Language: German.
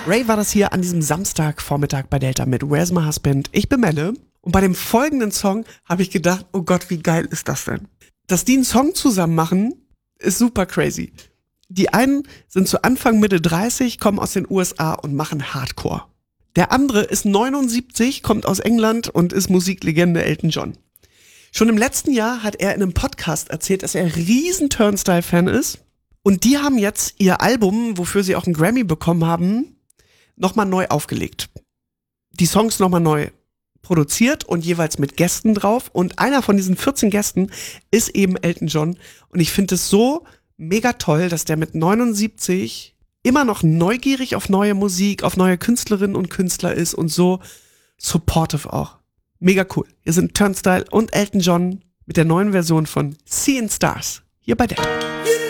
Ray war das hier an diesem Samstagvormittag bei Delta mit Where's My Husband? Ich bin Melle. Und bei dem folgenden Song habe ich gedacht, oh Gott, wie geil ist das denn? Dass die einen Song zusammen machen, ist super crazy. Die einen sind zu Anfang, Mitte 30, kommen aus den USA und machen Hardcore. Der andere ist 79, kommt aus England und ist Musiklegende Elton John. Schon im letzten Jahr hat er in einem Podcast erzählt, dass er riesen Turnstile-Fan ist. Und die haben jetzt ihr Album, wofür sie auch einen Grammy bekommen haben, nochmal neu aufgelegt. Die Songs nochmal neu produziert und jeweils mit Gästen drauf. Und einer von diesen 14 Gästen ist eben Elton John. Und ich finde es so mega toll, dass der mit 79 immer noch neugierig auf neue Musik, auf neue Künstlerinnen und Künstler ist und so supportive auch. Mega cool. Hier sind Turnstile und Elton John mit der neuen Version von Seeing Stars hier bei der.